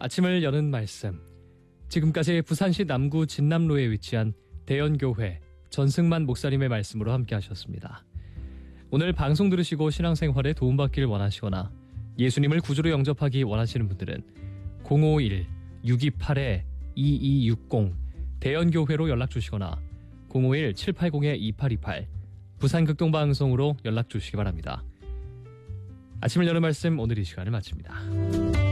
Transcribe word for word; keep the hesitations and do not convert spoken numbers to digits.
아침을 여는 말씀. 지금까지 부산시 남구 진남로에 위치한 대연교회 전승만 목사님의 말씀으로 함께 하셨습니다. 오늘 방송 들으시고 신앙생활에 도움받기를 원하시거나 예수님을 구주로 영접하기 원하시는 분들은 공오일 육이팔 이이육공 대연교회로 연락 주시거나 공오일 칠팔공 이팔이팔 부산극동방송으로 연락 주시기 바랍니다. 아침을 여는 말씀 오늘 이 시간을 마칩니다.